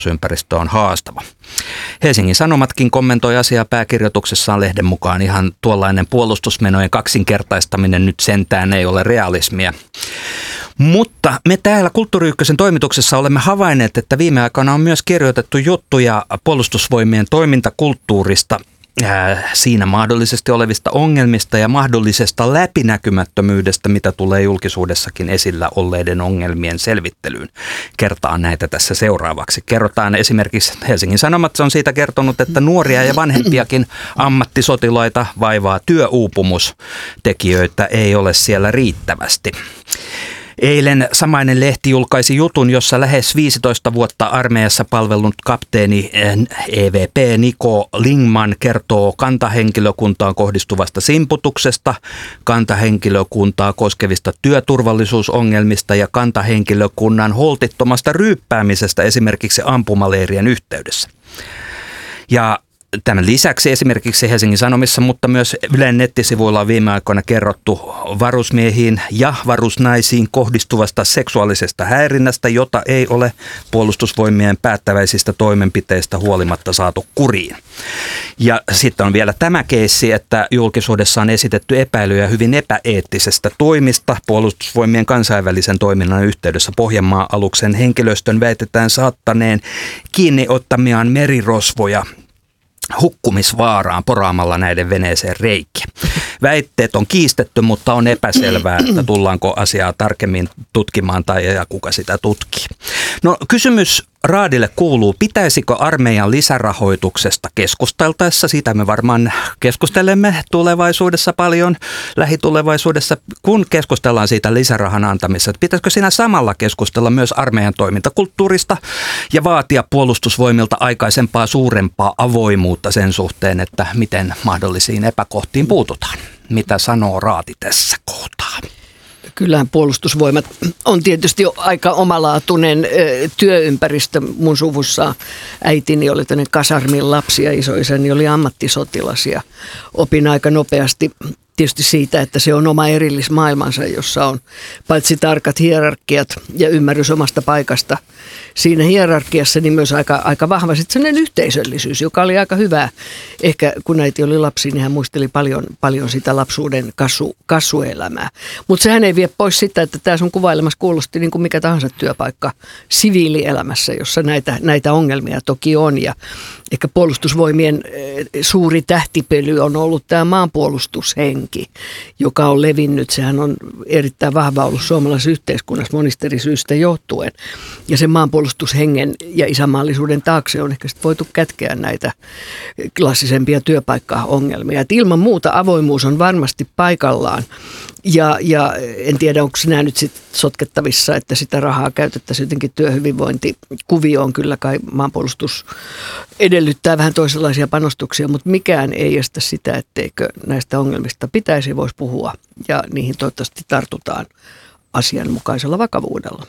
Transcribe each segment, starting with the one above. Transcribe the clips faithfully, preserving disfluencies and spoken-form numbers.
ympäristö on haastava. Helsingin Sanomatkin kommentoi asiaa pääkirjoituksessaan lehden mukaan ihan tuollainen puolustusmenojen kaksinkertaistaminen nyt sentään ei ole realismia. Mutta me täällä Kulttuuri Ykkösen toimituksessa olemme havainneet, että viime aikoina on myös kirjoitettu juttuja puolustusvoimien toimintakulttuurista, siinä mahdollisesti olevista ongelmista ja mahdollisesta läpinäkymättömyydestä, mitä tulee julkisuudessakin esillä olleiden ongelmien selvittelyyn. Kertaan näitä tässä seuraavaksi. Kerrotaan esimerkiksi Helsingin Sanomat on siitä kertonut, että nuoria ja vanhempiakin ammattisotilaita vaivaa työuupumus. Tekijöitä ei ole siellä riittävästi. Eilen samainen lehti julkaisi jutun, jossa lähes viisitoista vuotta armeijassa palvellut kapteeni E V P Niko Lingman kertoo kantahenkilökuntaan kohdistuvasta simputuksesta, kantahenkilökuntaa koskevista työturvallisuusongelmista ja kantahenkilökunnan holtittomasta ryyppäämisestä esimerkiksi ampumaleirien yhteydessä. Ja tämän lisäksi esimerkiksi Helsingin Sanomissa, mutta myös Ylen nettisivuilla on viime aikoina kerrottu varusmiehiin ja varusnaisiin kohdistuvasta seksuaalisesta häirinnästä, jota ei ole puolustusvoimien päättäväisistä toimenpiteistä huolimatta saatu kuriin. Ja sitten on vielä tämä keissi, että julkisuudessa on esitetty epäilyjä hyvin epäeettisestä toimista. Puolustusvoimien kansainvälisen toiminnan yhteydessä Pohjanmaa-aluksen henkilöstön väitetään saattaneen kiinni ottamiaan merirosvoja hukkumisvaaraan poraamalla näiden veneeseen reikiä. Väitteet on kiistetty, mutta on epäselvää, että tullaanko asiaa tarkemmin tutkimaan tai ja kuka sitä tutkii. No kysymys Raadille kuuluu, pitäisikö armeijan lisärahoituksesta keskusteltaessa, siitä me varmaan keskustelemme tulevaisuudessa paljon, lähitulevaisuudessa, kun keskustellaan siitä lisärahan antamisesta, pitäisikö siinä samalla keskustella myös armeijan toimintakulttuurista ja vaatia puolustusvoimilta aikaisempaa suurempaa avoimuutta sen suhteen, että miten mahdollisiin epäkohtiin puututaan. Mitä sanoo Raati tässä kohtaa? Kyllähän puolustusvoimat on tietysti aika omalaatuinen työympäristö. Mun suvussa äitini oli tämmöinen kasarmin lapsi ja isoisäni oli ammattisotilas ja opin aika nopeasti tietysti siitä, että se on oma erillismaailmansa, jossa on paitsi tarkat hierarkiat ja ymmärrys omasta paikasta siinä hierarkiassa, niin myös aika, aika vahva sitten sellainen yhteisöllisyys, joka oli aika hyvä. Ehkä kun äiti oli lapsi, niin hän muisteli paljon, paljon sitä lapsuuden kasvu, kasvuelämää. Mutta sehän ei vie pois sitä, että tämä sun kuvailemassa kuulosti niin kuin mikä tahansa työpaikka siviilielämässä, jossa näitä, näitä ongelmia toki on. Ja ehkä puolustusvoimien suuri tähtipely on ollut tämä maanpuolustushenki, joka on levinnyt. Sehän on erittäin vahva ollut suomalaisessa yhteiskunnassa monista eri syistä johtuen. Ja sen maanpuolustushengen ja isänmaallisuuden taakse on ehkä sitten voitu kätkeä näitä klassisempia työpaikkaongelmia. Et ilman muuta avoimuus on varmasti paikallaan. Ja, ja en tiedä, onko nämä nyt sit sotkettavissa, että sitä rahaa käytettäisiin jotenkin työhyvinvointikuvioon. Kyllä kai maanpuolustus edellyttää vähän toisenlaisia panostuksia, mutta mikään ei estä sitä, etteikö näistä ongelmista pitäisi voisi puhua. Ja niihin toivottavasti tartutaan asianmukaisella vakavuudella.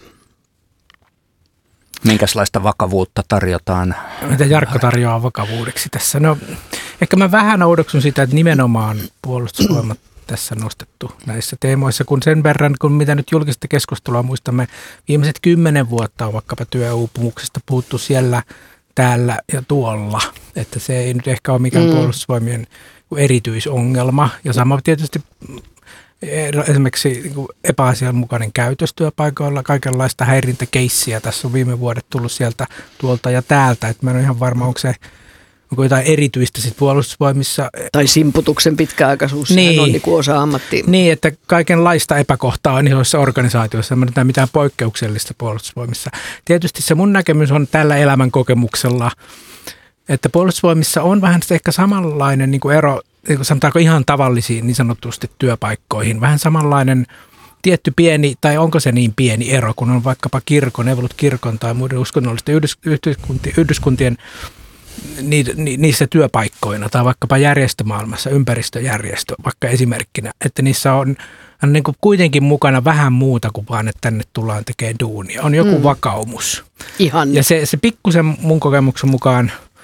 Minkälaista vakavuutta tarjotaan? Mitä Jarkko tarjoaa vakavuudeksi tässä? No, ehkä mä vähän oudoksun sitä, että nimenomaan puolustusvoimat tässä nostettu näissä teemoissa, kun sen verran, kun mitä nyt julkista keskustelua muistamme, viimeiset kymmenen vuotta on vaikkapa työuupumuksesta puhuttu siellä, täällä ja tuolla, että se ei nyt ehkä ole mikään mm. puolustusvoimien erityisongelma. Ja sama tietysti esimerkiksi epäasianmukainen käytös työpaikoilla, kaikenlaista häirintäkeissiä tässä on viime vuodet tullut sieltä tuolta ja täältä, että mä en ole ihan varma, onko se onko jotain erityistä sitten puolustusvoimissa. Tai simputuksen pitkäaikaisuus, niin, on niin kuin osa ammattia. Niin, että kaikenlaista epäkohtaa on isoissa organisaatioissa, ei ole mitään poikkeuksellista puolustusvoimissa. Tietysti se mun näkemys on tällä elämän kokemuksella, että puolustusvoimissa on vähän ehkä samanlainen niin kuin ero, niin kuin sanotaanko ihan tavallisiin niin sanotusti työpaikkoihin, vähän samanlainen tietty pieni, tai onko se niin pieni ero, kun on vaikkapa kirkon, evolut kirkon tai muiden uskonnollisten yhdyskuntien, yhdyskuntien niissä työpaikkoina tai vaikkapa järjestömaailmassa, ympäristöjärjestö vaikka esimerkkinä, että niissä on, on niin kuin kuitenkin mukana vähän muuta kuin vaan, että tänne tullaan tekemään duunia. On joku mm. vakaumus. Ihan. Ja se, se pikkusen mun kokemuksen mukaan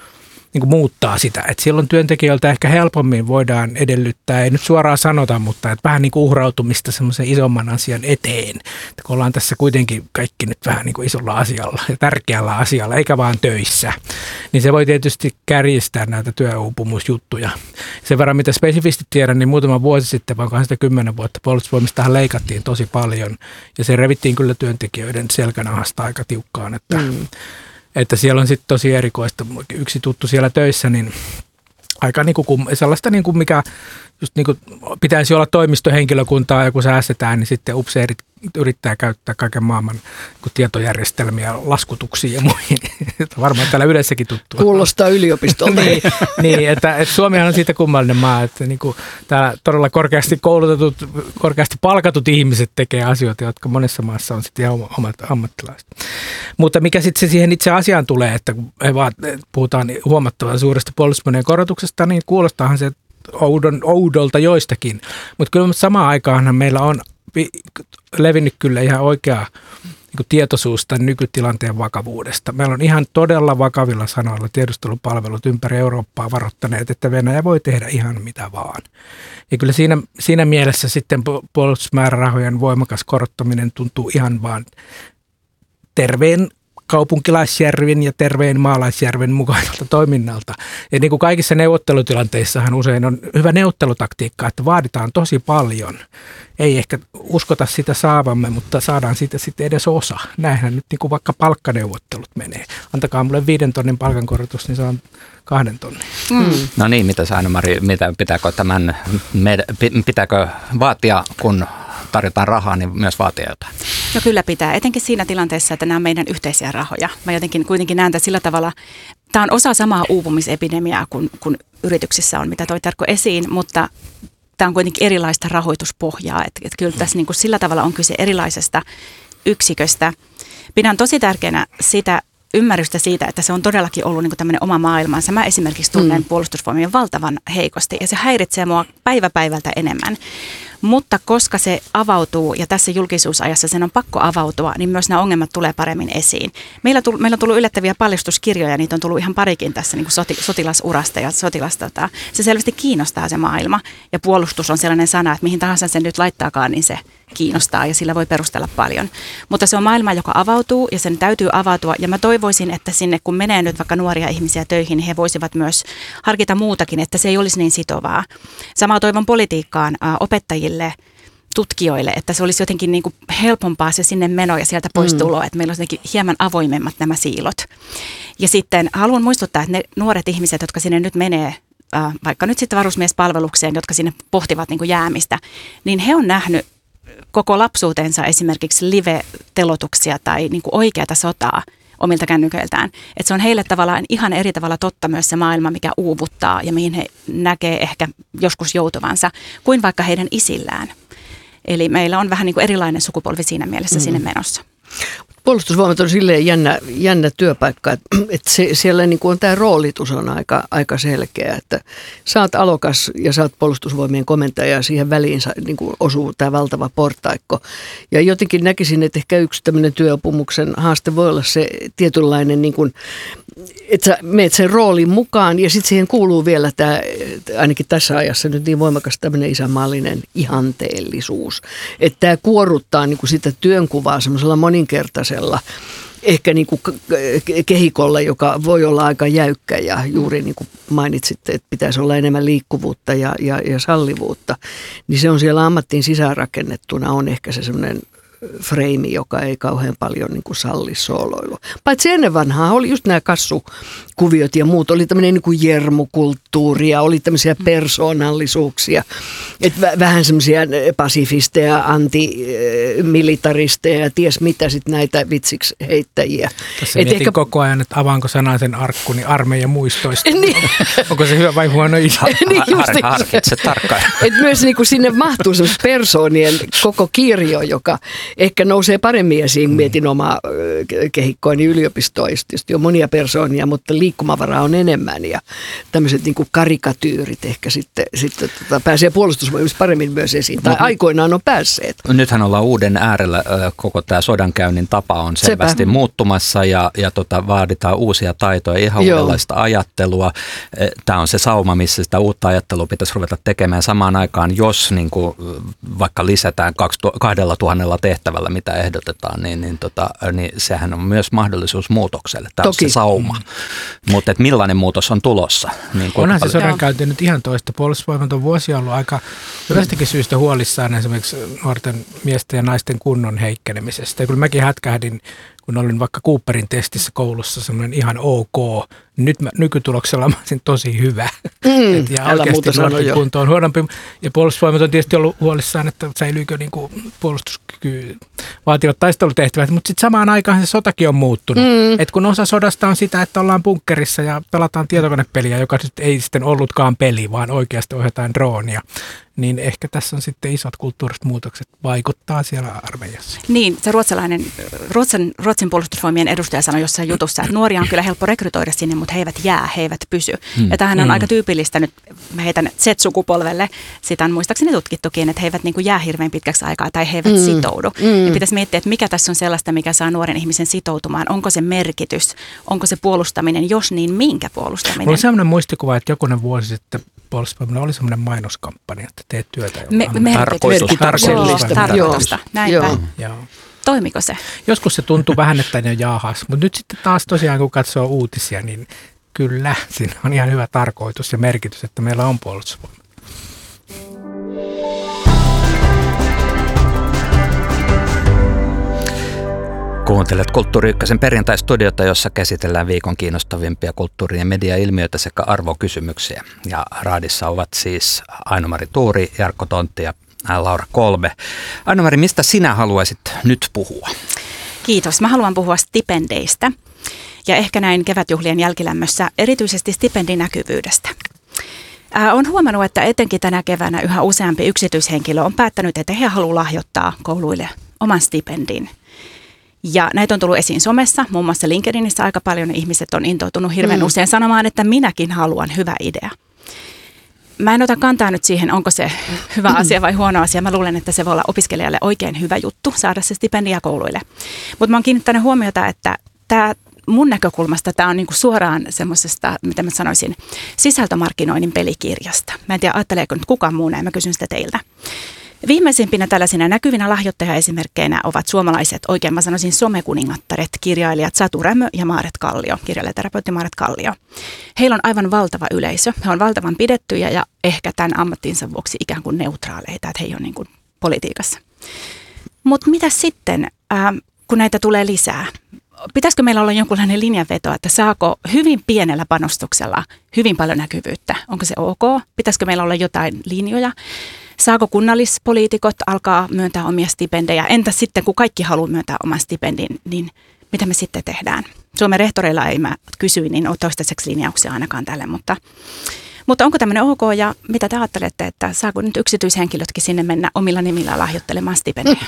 niin kuin muuttaa sitä. Et silloin työntekijöiltä ehkä helpommin voidaan edellyttää, ei nyt suoraan sanota, mutta et vähän niin kuin uhrautumista semmoisen isomman asian eteen. Et kun ollaan tässä kuitenkin kaikki nyt vähän niin kuin isolla asialla ja tärkeällä asialla, eikä vaan töissä, niin se voi tietysti kärjistää näitä työuupumusjuttuja. Sen verran, mitä spesifisti tiedän, niin muutama vuosi sitten, vaan kaksikymmentä vuotta, puolustusvoimistahan leikattiin tosi paljon ja se revittiin kyllä työntekijöiden selkänahasta aika tiukkaan, että mm. Että siellä on sitten tosi erikoista. Yksi tuttu siellä töissä, niin aika niinku kum, sellaista, niinku mikä just niinku pitäisi olla toimistohenkilökuntaa ja kun säästetään, niin sitten upseerit yrittää käyttää kaiken maailman niinku tietojärjestelmiä laskutuksiin ja muihin. Varmaan täällä yleissäkin tuttua. Kuulostaa yliopistolta. niin, niin että, että Suomihan on siitä kummallinen maa, että niinku täällä todella korkeasti koulutetut, korkeasti palkatut ihmiset tekee asioita, jotka monessa maassa on sitten ihan omat ammattilaiset. Mutta mikä sitten se siihen itse asiaan tulee, että kun puhutaan huomattavan suuresta puolustusmenojen korotuksesta, niin kuulostaahan se oudon, oudolta joistakin. Mutta kyllä samaan aikaanhan meillä on levinnyt kyllä ihan oikea niin tietoisuus tämän nykytilanteen vakavuudesta. Meillä on ihan todella vakavilla sanoilla tiedustelupalvelut ympäri Eurooppaa varoittaneet, että Venäjä voi tehdä ihan mitä vaan. Ja kyllä siinä, siinä mielessä sitten puolustusmäärärahojen voimakas korottaminen tuntuu ihan vaan terveen kaupunkilaisjärven ja terveen maalaisjärven mukaiselta toiminnalta. Ja niin kuin kaikissa neuvottelutilanteissahan usein on hyvä neuvottelutaktiikka, että vaaditaan tosi paljon. Ei ehkä uskota sitä saavamme, mutta saadaan siitä sitten edes osa. Näinhän nyt niin kuin vaikka palkkaneuvottelut menee. Antakaa mulle viiden tonnin palkankorotus, niin saan kahden tonnin. Mm. No niin, mitä sä Anne-Mari, mitä, pitääkö tämän, pitääkö vaatia, kun tarjotaan rahaa, niin myös vaatia jotain? No kyllä pitää, etenkin siinä tilanteessa, että nämä on meidän yhteisiä rahoja. Mä jotenkin kuitenkin näen tämän sillä tavalla, tämä on osa samaa uupumisepidemiaa kuin, kuin yrityksissä on, mitä toi Terkko esiin, mutta tämä on kuitenkin erilaista rahoituspohjaa. Että et kyllä tässä niin kuin sillä tavalla on kyse erilaisesta yksiköstä. Pidän tosi tärkeänä sitä ymmärrystä siitä, että se on todellakin ollut niin kuin tämmöinen oma maailmansa. Mä esimerkiksi tunnen mm. puolustusvoimien valtavan heikosti ja se häiritsee mua päivä päivältä enemmän. Mutta koska se avautuu ja tässä julkisuusajassa sen on pakko avautua, niin myös nämä ongelmat tulee paremmin esiin. Meillä, tull, meillä on tullut yllättäviä paljastuskirjoja, niitä on tullut ihan parikin tässä niin kuin soti, sotilasurasta ja sotilastata. Se selvästi kiinnostaa se maailma ja puolustus on sellainen sana, että mihin tahansa sen nyt laittaakaan, niin se kiinnostaa ja sillä voi perustella paljon. Mutta se on maailma, joka avautuu ja sen täytyy avautua ja mä toivoisin, että sinne kun menee nyt vaikka nuoria ihmisiä töihin, niin he voisivat myös harkita muutakin, että se ei olisi niin sitovaa. Samaa toivon politiikkaan, ä, opettajille, tutkijoille, että se olisi jotenkin niin kuin helpompaa se sinne meno ja sieltä pois tulo, mm. että meillä olisi hieman avoimemmat nämä siilot. Ja sitten haluan muistuttaa, että ne nuoret ihmiset, jotka sinne nyt menee, ä, vaikka nyt sitten varusmiespalvelukseen, jotka sinne pohtivat niin kuin jäämistä, niin he on nähnyt koko lapsuutensa esimerkiksi live-telotuksia tai niin kuin oikeata sotaa omilta kännyköiltään. Että se on heille tavallaan ihan eri tavalla totta myös se maailma, mikä uuvuttaa ja mihin he näkee ehkä joskus joutuvansa, kuin vaikka heidän isillään. Eli meillä on vähän niin kuin erilainen sukupolvi siinä mielessä mm. sinne menossa. Puolustusvoimat on silleen jännä, jännä työpaikka, että, että se, siellä niin kuin on tämä roolitus on aika, aika selkeä, että sä oot alokas ja sä oot puolustusvoimien komentaja ja siihen väliin niin kuin osuu tämä valtava portaikko. Ja jotenkin näkisin, että ehkä yksi tämmöinen työopumuksen haaste voi olla se tietynlainen, niin kuin, että sä meet sen roolin mukaan ja sitten siihen kuuluu vielä tämä, ainakin tässä ajassa nyt niin voimakas tämmöinen isänmaallinen ihanteellisuus. Että tämä kuoruttaa niin kuin sitä työnkuvaa semmoisella moninkertaisella ehkä niin kuin kehikolla, joka voi olla aika jäykkä ja juuri niin kuin mainitsitte, että pitäisi olla enemmän liikkuvuutta ja, ja, ja sallivuutta, niin se on siellä ammattiin sisäänrakennettuna on ehkä se semmoinen freimi, joka ei kauhean paljon niin kuin salli sooloilua. Paitsi ennen vanhaa oli just nämä kassukuviot ja muut, oli tämmöinen niin kuin jermukulttuuri ja oli tämmöisiä persoonallisuuksia, että vähän semmoisia pasifisteja, antimilitaristeja ja ties mitä sitten näitä vitsiksi heittäjiä. Tässä mietin ehkä koko ajan, että avaanko sanaisen arkkuni armeijan muistoista. Niin. Onko se hyvä vai huono idea? Niin Harkitse tarkkaan. Että myös niin kuin sinne mahtuu semmoista persoonien koko kirjo, joka ehkä nousee paremmin esiin, mietin omaa kehikkoani yliopistoa, tietysti on monia persoonia, mutta liikkumavaraa on enemmän ja tämmöiset niin kuin karikatyyrit ehkä sitten, sitten tota, pääsee puolustusvoimissa paremmin myös esiin, tai aikoinaan on päässeet. Nythän ollaan uuden äärellä, koko tämä sodankäynnin tapa on selvästi Sepä. muuttumassa ja, ja tota, vaaditaan uusia taitoja, ihan Joo. uudenlaista ajattelua. Tämä on se sauma, missä sitä uutta ajattelua pitäisi ruveta tekemään samaan aikaan, jos niin kuin, vaikka lisätään kahdella tuhannella tehtävällä, mitä ehdotetaan, niin, niin, tota, niin sehän on myös mahdollisuus muutokselle. Tämä Toki. on se sauma. Mm. Mutta millainen muutos on tulossa? Niin Onhan se sodankäynti nyt ihan toista. Puolustusvoimat on vuosia ollut aika hyvästäkin syystä huolissaan esimerkiksi nuorten miesten ja naisten kunnon heikkenemisestä. Ja kyllä mäkin hätkähdin, kun olin vaikka Cooperin testissä koulussa semmoinen ihan ok. Nyt mä, nykytuloksella mä olisin tosi hyvä. Mm, Et ja oikeasti nuorten kunto on huonompi. Ja puolustusvoimat on tietysti ollut huolissaan, että säilyykö niin kuin puolustuskyky vaativat taistelutehtävät. Mutta sitten samaan aikaan se sotakin on muuttunut. Mm. Et kun osa sodasta on sitä, että ollaan bunkkerissa ja pelataan tietokonepeliä, joka ei sitten ollutkaan peli, vaan oikeasti ohjataan droonia. Niin ehkä tässä on sitten isot kulttuuriset muutokset vaikuttaa siellä armeijassa. Niin, se ruotsalainen, Ruotsin, Ruotsin puolustusvoimien edustaja sanoi jossain jutussa, että nuoria on kyllä helppo rekrytoida sinne, mutta he eivät jää, he eivät pysy. Hmm. Ja tämähän on hmm. aika tyypillistä nyt heitän Z-sukupolvelle. Sitä on muistaakseni tutkittukin, että he eivät niin kuin jää hirveän pitkäksi aikaa tai he eivät hmm. sitoudu. Hmm. Ja pitäisi miettiä, että mikä tässä on sellaista, mikä saa nuoren ihmisen sitoutumaan. Onko se merkitys, onko se puolustaminen, jos niin minkä puolustaminen? Mulla on sellainen muistikuva, että jokunen vuosi sitten puolustusvoimilla oli sellainen mainoskampanja, että teet työtä. Me, tarkoitus. Tarkoitusta. Tarkoitusta. Näinpä. Joo. Toimiko se? Joskus se tuntuu vähän, että ne on jaahas, mutta nyt sitten taas tosiaan kun katsoo uutisia, niin kyllä siinä on ihan hyvä tarkoitus ja merkitys, että meillä on puolustusvoima. Kuuntelet Kulttuuri Ykkösen perjantai-studiota, jossa käsitellään viikon kiinnostavimpia kulttuuri- ja media-ilmiöitä sekä arvokysymyksiä. Ja raadissa ovat siis Aino-Mari Tuuri, Jarkko Tontti ja Laura Kolbe. Aino-Mari, mistä sinä haluaisit nyt puhua? Kiitos. Mä haluan puhua stipendeistä ja ehkä näin kevätjuhlien jälkilämmössä erityisesti stipendinäkyvyydestä. Ää, olen huomannut, että etenkin tänä keväänä yhä useampi yksityishenkilö on päättänyt, että he haluavat lahjoittaa kouluille oman stipendin. Ja näitä on tullut esiin somessa, muun muassa LinkedInissä aika paljon ihmiset on intoutunut hirveän mm. usein sanomaan, että minäkin haluan, hyvä idea. Mä en ota kantaa nyt siihen, onko se hyvä asia vai huono asia. Mä luulen, että se voi olla opiskelijalle oikein hyvä juttu saada se stipendia kouluille. Mutta mä oon kiinnittänyt huomiota, että tämä mun näkökulmasta tämä on niinku suoraan semmoisesta, mitä mä sanoisin, sisältömarkkinoinnin pelikirjasta. Mä en tiedä, ajatteleeko nyt kukaan muu näin, mä kysyn sitä teiltä. Viimeisimpinä tällaisina näkyvinä lahjoittajaesimerkkeinä ovat suomalaiset, oikein mä sanoisin somekuningattaret, kirjailijat Satu Rämö ja Maaret Kallio, kirjailijaterapeutti Maaret Kallio. Heillä on aivan valtava yleisö, he on valtavan pidettyjä ja ehkä tämän ammattinsa vuoksi ikään kuin neutraaleita, että he ei ole niin kuin politiikassa. Mutta mitä sitten, äh, kun näitä tulee lisää? Pitäisikö meillä olla jonkunlainen linjanveto, että saako hyvin pienellä panostuksella hyvin paljon näkyvyyttä? Onko se ok? Pitäisikö meillä olla jotain linjoja? Saako kunnallispoliitikot alkaa myöntää omia stipendejä? Entä sitten, kun kaikki haluaa myöntää oman stipendin, niin mitä me sitten tehdään? Suomen rehtoreilla ei, mä kysyin, niin ole toistaiseksi linjauksia ainakaan tälle, mutta, mutta onko tämmöinen ok ja mitä te ajattelette, että saako nyt yksityishenkilötkin sinne mennä omilla nimillä lahjoittelemaan stipendejä?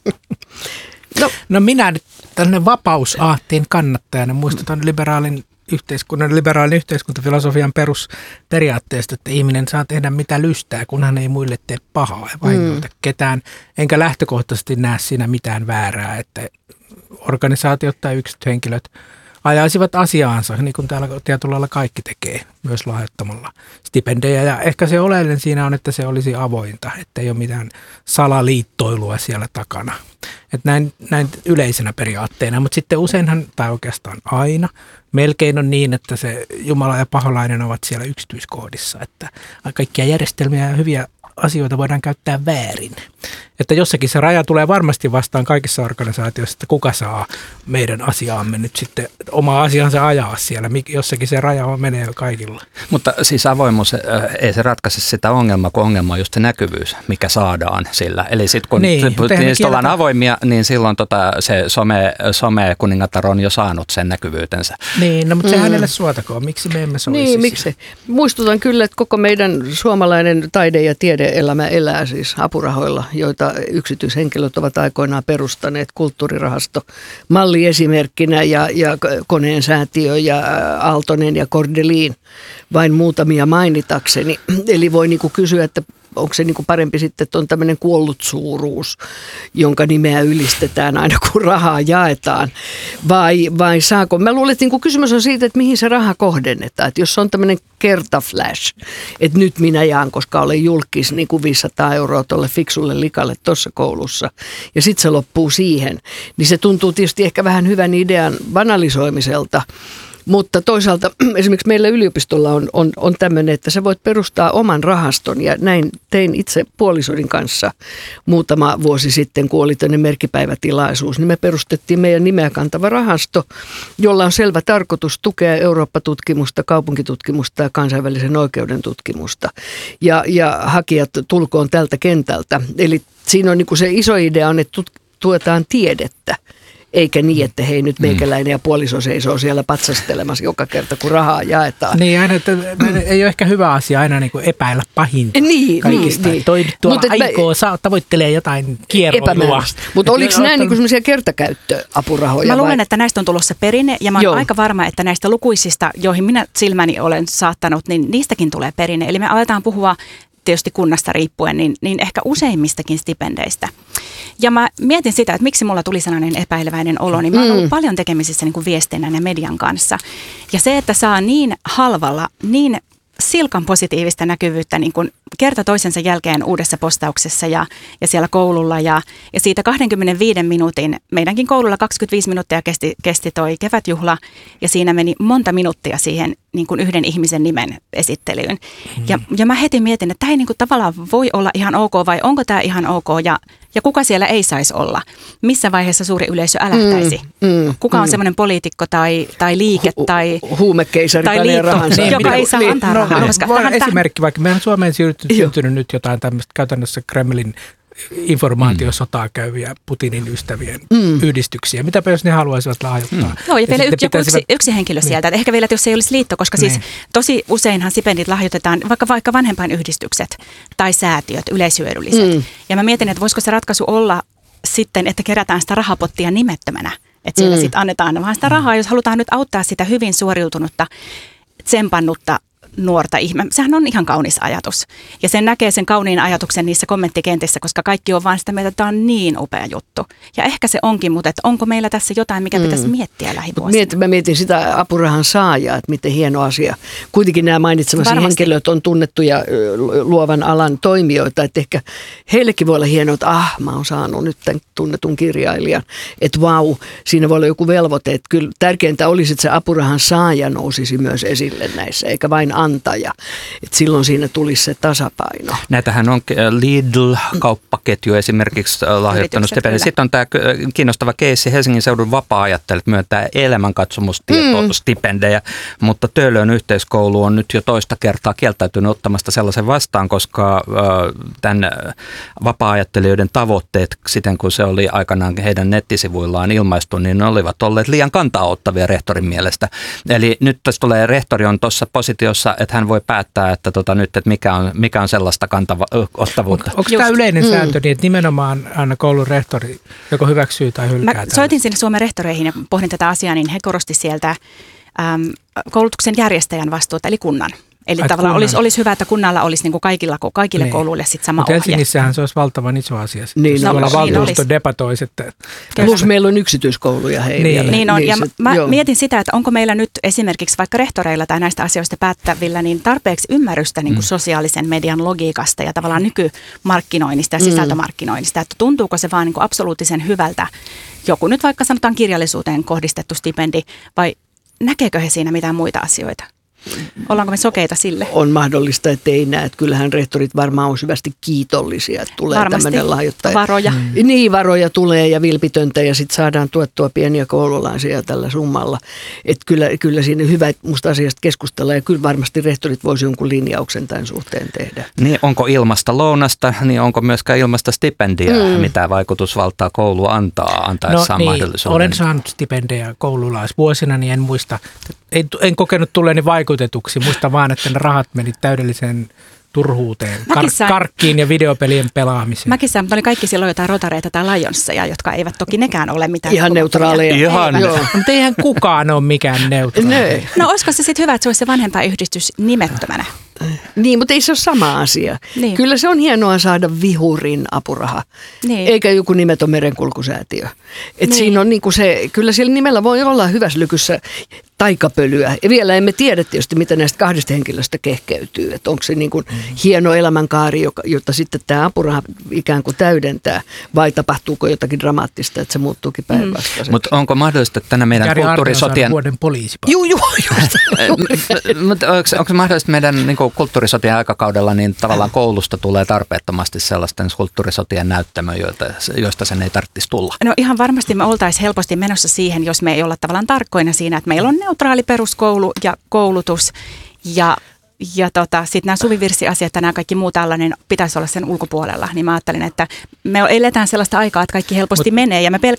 No, no minä nyt tällainen vapausaatteen kannattajana muistutan liberaalin yhteiskunnan, liberaalin yhteiskuntafilosofian perusperiaatteesta, että ihminen saa tehdä mitä lystää, kunhan ei muille tee pahaa ja vahingoita mm. ketään. Enkä lähtökohtaisesti näe siinä mitään väärää, että organisaatiot tai yksityiset henkilöt ajaisivat asiaansa, niin kuin täällä tietyllä lailla kaikki tekee, myös lahjoittamalla stipendejä. Ja ehkä se oleellinen siinä on, että se olisi avointa, että ei ole mitään salaliittoilua siellä takana. Että näin, näin yleisenä periaatteena, mutta sitten useinhan, tai oikeastaan aina, melkein on niin, että se Jumala ja paholainen ovat siellä yksityiskohdissa, että kaikkia järjestelmiä ja hyviä asioita voidaan käyttää väärin. Että jossakin se raja tulee varmasti vastaan kaikissa organisaatioissa, että kuka saa meidän asiaamme nyt sitten omaa asiansa ajaa siellä. Jossakin se raja menee kaikilla. Mutta siis avoimuus, ei se ratkaise sitä ongelmaa, kun ongelma on just se näkyvyys, mikä saadaan sillä. Eli sitten kun niin, niistä ollaan avoimia, niin silloin tota, se some, some kuningatar on jo saanut sen näkyvyytensä. Niin, no mutta se mm. hänelle suotakoon. Miksi me emme soisi? Niin, miksi? Muistutan kyllä, että koko meidän suomalainen taide ja tiede taideelämä elää siis apurahoilla, joita yksityishenkilöt ovat aikoinaan perustaneet, kulttuurirahasto malliesimerkkinä ja, ja Koneen säätiö ja Aaltonen ja Kordelin, vain muutamia mainitakseni. Eli voi niinku kysyä, että onko se niinku parempi sitten, että on tämmöinen kuollut suuruus, jonka nimeä ylistetään aina kun rahaa jaetaan, vai, vai saako? Mä luulen, että niinku kysymys on siitä, että mihin se raha kohdennetaan. Että jos on tämmöinen kertaflash, että nyt minä jaan, koska olen julkis niin kuin viisisataa euroa tuolle fiksulle likalle tuossa koulussa, ja sitten se loppuu siihen, niin se tuntuu tietysti ehkä vähän hyvän idean banalisoimiselta. Mutta toisaalta esimerkiksi meillä yliopistolla on, on, on tämmöinen, että sä voit perustaa oman rahaston, ja näin tein itse puolisodin kanssa muutama vuosi sitten, kun oli tämmöinen merkkipäivätilaisuus, niin me perustettiin meidän nimeä kantava rahasto, jolla on selvä tarkoitus tukea Eurooppa-tutkimusta, kaupunkitutkimusta ja kansainvälisen oikeuden tutkimusta, ja, ja hakijat tulkoon tältä kentältä. Eli siinä on niin kuin se iso idea on, että tuetaan tiedettä. Eikä niin, että hei nyt meikäläinen ja puoliso seisoo siellä patsastelemassa joka kerta, kun rahaa jaetaan. Niin, aina, että ei ole ehkä hyvä asia aina niin kuin epäillä pahinta niin, kaikista. Niin, Toi tuolla Mut aikoo, mä, saa, tavoittelee jotain kierroilua. Mutta oliko nämä niin sellaisia kertakäyttöapurahoja? Mä luulen, vai? että näistä on tulossa perinne, ja mä oon Joo. aika varma, että näistä lukuisista, joihin minä silmäni olen saattanut, niin niistäkin tulee perinne. Eli me aletaan puhua tietysti kunnasta riippuen, niin, niin ehkä useimmistakin stipendeistä. Ja mä mietin sitä, että miksi mulla tuli sellainen epäileväinen olo, niin mä oon ollut mm. paljon tekemisissä niin kuin viestinnän ja median kanssa. Ja se, että saa niin halvalla, niin silkan positiivista näkyvyyttä niin kuin kerta toisensa jälkeen uudessa postauksessa ja, ja siellä koululla. Ja, ja siitä kaksikymmentäviisi minuutin, meidänkin koululla kaksikymmentäviisi minuuttia kesti, kesti toi kevätjuhla, ja siinä meni monta minuuttia siihen niin kuin yhden ihmisen nimen esittelyyn. Mm. Ja, ja mä heti mietin, että tämä ei niin kuin tavallaan voi olla ihan ok, vai onko tämä ihan ok, ja, ja kuka siellä ei saisi olla? Missä vaiheessa suuri yleisö älähtäisi? Mm, mm, kuka on mm. semmoinen poliitikko tai, tai liike Hu- tai, huumekeisari tai liitto, rahansa, joka niin, ei saa niin, antaa no, rahaa. No, Koska voin tähän, esimerkki, vaikka meidän Suomeen syntynyt, syntynyt nyt jotain tämmöistä käytännössä Kremlin informaatiosotaa käyviä Putinin ystävien mm. yhdistyksiä. Mitäpä jos ne haluaisivat lahjoittaa? Mm. Joo, ja vielä yksi, pitäisivät... yksi, yksi henkilö niin. sieltä. Ehkä vielä, että jos ei olisi liitto, koska niin. siis tosi useinhan stipendit lahjoitetaan vaikka, vaikka vanhempainyhdistykset tai säätiöt, yleishyödylliset. Mm. Ja mä mietin, että voisiko se ratkaisu olla sitten, että kerätään sitä rahapottia nimettömänä. Että siellä mm. sitten annetaan vaan sitä rahaa, jos halutaan nyt auttaa sitä hyvin suoriutunutta, tsempannutta nuorta ihmistä. Sehän on ihan kaunis ajatus. Ja sen näkee sen kauniin ajatuksen niissä kommenttikentissä, koska kaikki on vaan sitä mieltä, että tämä on niin upea juttu. Ja ehkä se onkin, mutta että onko meillä tässä jotain, mikä pitäisi miettiä lähivuosina? Mietin, mä mietin sitä apurahan saajaa, että miten hieno asia. Kuitenkin nämä mainitsemasi Varmasti. henkilöt on tunnettuja luovan alan toimijoita, että ehkä heillekin voi olla hienoa, että ah, mä oon saanut nyt tämän tunnetun kirjailijan. Että vau, siinä voi olla joku velvoite. Että kyllä tärkeintä olisi, että se apurahan saaja nousisi myös esille näissä, eikä vain antaja. Että silloin siinä tulisi se tasapaino. Näitähän on Lidl-kauppaketju esimerkiksi lahjoittanut stipendin. Sitten on tämä kiinnostava keissi. Helsingin seudun vapaa-ajattelijat myöntää elämänkatsomustieto-stipendejä, mutta Töölön yhteiskoulu on nyt jo toista kertaa kieltäytynyt ottamasta sellaisen vastaan, koska tämän vapaa-ajattelijoiden tavoitteet, siten kun se oli aikanaan heidän nettisivuillaan ilmaistu, niin ne olivat olleet liian kantaa-ottavia rehtorin mielestä. Eli nyt tässä tulee, rehtori on tuossa positiossa, että hän voi päättää, että tota nyt, että mikä on, mikä on sellaista kantava-ottavuutta. Onko tämä yleinen mm. sääntö niin, että nimenomaan aina koulun rehtori joko hyväksyy tai hylkää? Mä soitin sinne Suomen rehtoreihin ja pohdin tätä asiaa, niin he korosti sieltä äm, koulutuksen järjestäjän vastuuta, eli kunnan. Eli Ai, tavallaan olisi, olisi hyvä, että kunnalla olisi niin kuin kaikilla, kaikille niin. kouluille sitten sama ohje. Helsingissähän se olisi valtavan iso asia. Niin, no, no, valtuusto niin debatoisi. Että... Plus meillä on yksityiskouluja heillä. Niin, niin on. Niin, ja se, mä joo. mietin sitä, että onko meillä nyt esimerkiksi vaikka rehtoreilla tai näistä asioista päättävillä niin tarpeeksi ymmärrystä niin kuin mm. sosiaalisen median logiikasta ja tavallaan nykymarkkinoinnista ja sisältömarkkinoinnista. Että tuntuuko se vaan niin kuin absoluuttisen hyvältä joku nyt vaikka sanotaan kirjallisuuteen kohdistettu stipendi vai näkeekö he siinä mitään muita asioita? Ollaanko me sokeita sille? On mahdollista, että ei näe. Että kyllähän rehtorit varmaan on syvästi kiitollisia, että tulee Varmasti. tämmöinen lahjoittaja. Varoja. Mm. Niin, varoja tulee ja vilpitöntä ja sitten saadaan tuettua pieniä koululaisia tällä summalla. Että kyllä, kyllä siinä hyvä musta asiasta keskustella ja kyllä varmasti rehtorit voisi jonkun linjauksen tämän suhteen tehdä. Niin onko ilmasta lounasta, niin onko myöskään ilmasta stipendiä, mm. mitä vaikutusvaltaa koulu antaa, antaessaan no, niin, mahdollisuuden? Olen saanut stipendejä koululaisvuosina, niin en muista, en, en kokenut tulleeni vaikutetuksi. Muista vaan, että ne rahat meni täydelliseen turhuuteen, Mäkin kar- sain- karkkiin ja videopelien pelaamiseen. Mäkin sain, mutta oli kaikki silloin jotain rotareita tai Lionsseja, jotka eivät toki nekään ole mitään. Ihan neutraaleja. Ihan. Joo. Mutta eihän kukaan ole mikään neutraali. Ne. No olisiko se sitten hyvä, että se olisi se vanhempaiyhdistys nimettömänä? Niin, mutta ei se ole sama asia. Niin. Kyllä se on hienoa saada vihurin apuraha, Niin. eikä joku nimetön merenkulkusäätiö. Et Niin. siinä on niinku se, kyllä sillä nimellä voi olla hyvässä lykyssä taikapölyä. Ja vielä emme tiedä tietysti, mitä näistä kahdesta henkilöstä kehkeytyy. Että onko se niinku mm. hieno elämänkaari, joka, jota sitten tämä apuraha ikään kuin täydentää, vai tapahtuuko jotakin dramaattista, että se muuttuukin päinvastaiseksi. Mutta onko mahdollista, että tänä meidän Jari Arne on kulttuurisotien... saanut vuoden poliisi. Juu, juu, just. Mutta onko, onko se mahdollista, että meidän niin kuin kulttuurisotien aikakaudella niin tavallaan koulusta tulee tarpeettomasti sellaisten kulttuurisotien näyttämö, joita, joista sen ei tarvitsisi tulla? No ihan varmasti me oltaisiin helposti menossa siihen, jos me ei olla tavallaan tarkkoina siinä, että meillä on neutraali peruskoulu ja koulutus ja Ja tota, sitten nämä suvivirsiasiat ja nämä kaikki muu tällainen pitäisi olla sen ulkopuolella. Niin mä ajattelin, että me eletään sellaista aikaa, että kaikki helposti Mut, menee ja me pelkästään